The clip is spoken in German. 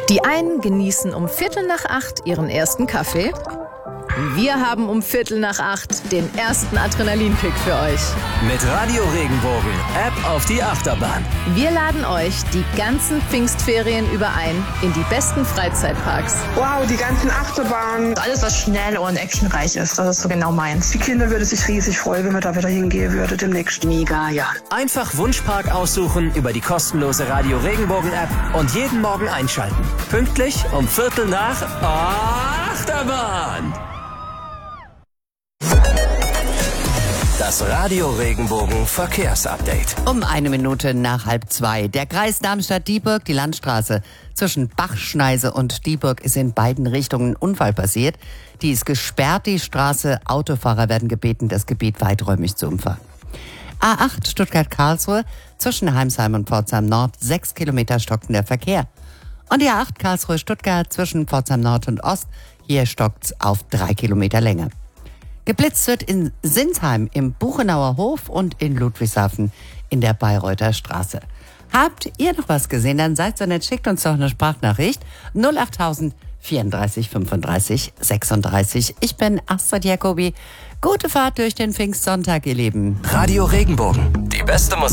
Die einen genießen um 7:45 ihren ersten Kaffee. Wir haben um 7:45 den ersten Adrenalinkick für euch. Mit Radio Regenbogen, App auf die Achterbahn. Wir laden euch die ganzen Pfingstferien über ein in die besten Freizeitparks. Wow, die ganzen Achterbahnen. Alles, was schnell und actionreich ist, das ist so genau meins. Die Kinder würden sich riesig freuen, wenn wir da wieder hingehen würden demnächst. Mega, ja. Einfach Wunschpark aussuchen über die kostenlose Radio Regenbogen App und jeden Morgen einschalten. Pünktlich um 7:45 Achterbahn. Das Radio Regenbogen Verkehrsupdate. Um 1 Minute nach 1:30. Der Kreis Darmstadt-Dieburg, die Landstraße zwischen Bachschneise und Dieburg ist in beiden Richtungen ein Unfall passiert. Die ist gesperrt, die Straße. Autofahrer werden gebeten, das Gebiet weiträumig zu umfahren. A8 Stuttgart-Karlsruhe zwischen Heimsheim und Pforzheim Nord, 6 Kilometer stockten der Verkehr. Und die A8 Karlsruhe-Stuttgart zwischen Pforzheim Nord und Ost, hier stockt's auf 3 Kilometer Länge. Geblitzt wird in Sinsheim im Buchenauer Hof und in Ludwigshafen in der Bayreuther Straße. Habt ihr noch was gesehen? Dann seid so nett, schickt uns doch eine Sprachnachricht. 08000 34 35 36. Ich bin Astrid Jacobi. Gute Fahrt durch den Pfingstsonntag, ihr Lieben. Radio Regenbogen, die beste Musik.